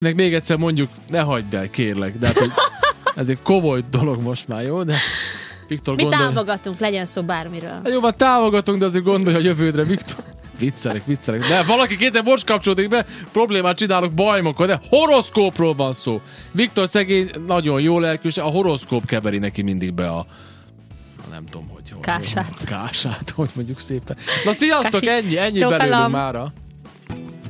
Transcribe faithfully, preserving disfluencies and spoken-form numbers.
Nek még egyszer mondjuk, ne hagyd el, kérlek. De hát, hogy ez egy komoly dolog most már, jó? De Viktor Mi gondol... támogatunk, legyen szó bármiről. Hát jó, van támogatunk, de azért gondolj a jövődre, Viktor. Viccelek, viccelek. De valaki kétszer most kapcsolódik be, problémát csinálok bajmokkal, de horoszkópról van szó. Viktor szegény, nagyon jó lelkűs, a horoszkóp keveri neki mindig be a nem tudom, hogy... Kását. Kását, hogy mondjuk szépen. Na sziasztok, Kási. ennyi, ennyi Csókolom. belőlünk mára.